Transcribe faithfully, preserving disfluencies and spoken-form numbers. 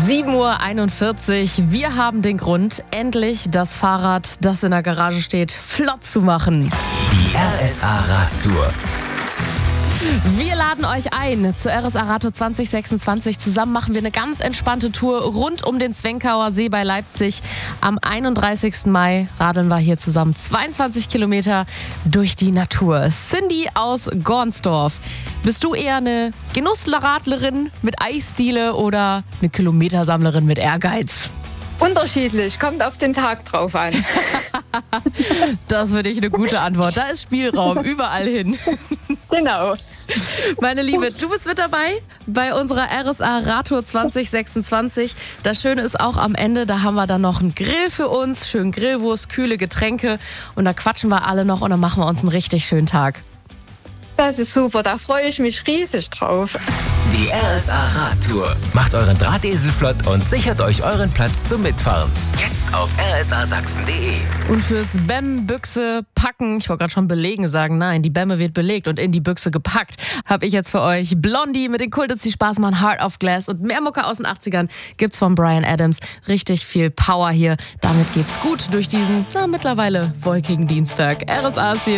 sieben Uhr einundvierzig. Wir haben den Grund, endlich das Fahrrad, das in der Garage steht, flott zu machen. Die R S A-Radtour. Wir laden euch ein zur R S A-Radtour zwanzig sechsundzwanzig. Zusammen machen wir eine ganz entspannte Tour rund um den Zwenkauer See bei Leipzig. Am einunddreißigsten Mai radeln wir hier zusammen zweiundzwanzig Kilometer durch die Natur. Cindy aus Gornsdorf. Bist du eher eine Genussradlerin mit Eisdiele oder eine Kilometersammlerin mit Ehrgeiz? Unterschiedlich, kommt auf den Tag drauf an. Das finde ich eine gute Antwort. Da ist Spielraum überall hin. Genau. Meine Liebe, du bist mit dabei bei unserer R S A-Radtour zwanzig sechsundzwanzig. Das Schöne ist auch am Ende, da haben wir dann noch einen Grill für uns, schön Grillwurst, kühle Getränke und da quatschen wir alle noch und dann machen wir uns einen richtig schönen Tag. Das ist super, da freue ich mich riesig drauf. Die R S A-Radtour. Macht euren Drahtesel flott und sichert euch euren Platz zum Mitfahren. Jetzt auf r s a sachsen punkt d e. Und fürs Bäm-Büchse packen, ich wollte gerade schon belegen sagen, nein, die Bämme wird belegt und in die Büchse gepackt, habe ich jetzt für euch Blondie mit den Kultits, die Spaß machen, Heart of Glass und mehr Mucke aus den achtzigern gibt's von Bryan Adams. Richtig viel Power hier. Damit geht's gut durch diesen, na, mittlerweile wolkigen Dienstag. R S A ist hier.